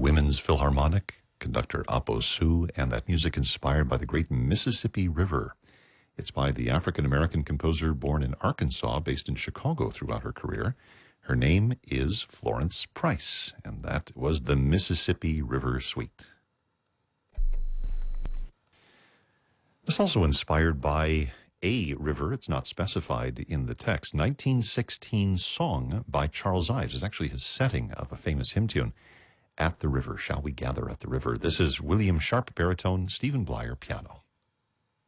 Women's Philharmonic, conductor Apo Sue, and that music inspired by the great Mississippi River. It's by the African-American composer born in Arkansas, based in Chicago throughout her career. Her name is Florence Price, and that was the Mississippi River Suite. It's also inspired by a river. It's not specified in the text. 1916 song by Charles Ives is actually his setting of a famous hymn tune. At the River, Shall We Gather at the River? This is William Sharp, baritone, Stephen Blyer, piano.